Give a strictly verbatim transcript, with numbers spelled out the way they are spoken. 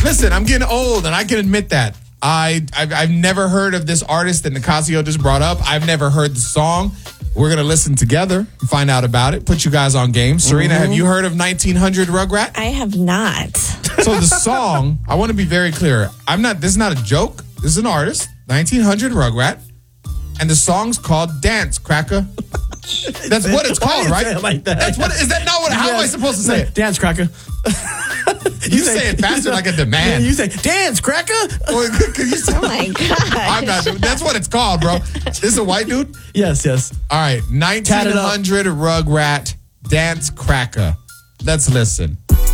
Listen, I'm getting old, and I can admit that. I, I've, I've never heard of this artist that Nicasio just brought up. I've never heard the song. We're going to listen together and find out about it. Put you guys on game. Serena, mm-hmm. have you heard of nineteen hundred Rugrat? I have not. So the song, I want to be very clear. I'm not, this is not a joke. This is an artist, nineteen hundred Rugrat. And the song's called Dance Cracker. That's what it's called, right? Say it like that? That's what, is that not what, how am I supposed to say it? Dance Cracker. You, you say, say it faster like a demand. You say, dance, cracker. Well, you say, oh, my God. I'm not, that's what it's called, bro. This is a white dude? Yes, yes. All right. nineteen hundred Rugrat Dance Cracker. Let's listen.